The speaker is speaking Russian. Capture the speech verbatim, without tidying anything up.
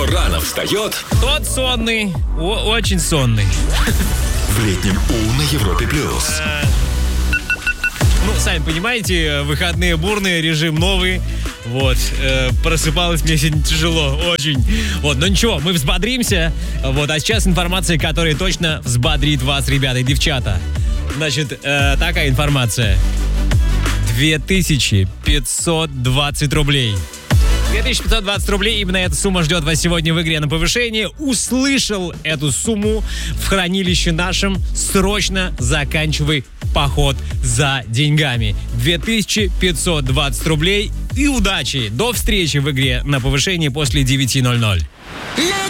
Кто рано встает, Тот сонный, о- очень сонный. в летнем У на Европе плюс. Ну, сами понимаете, выходные бурные, режим новый. Вот, э, просыпалась мне сегодня тяжело, очень. Вот, но ничего, мы взбодримся. Вот, а сейчас информация, которая точно взбодрит вас, ребята и девчата. Значит, э, такая информация. две тысячи пятьсот двадцать рублей. две тысячи пятьсот двадцать рублей, именно эта сумма ждет вас сегодня в игре на повышение. Услышал эту сумму в хранилище нашем, срочно заканчивай поход за деньгами. две тысячи пятьсот двадцать рублей и удачи. До встречи в игре на повышение после девяти ноль ноль.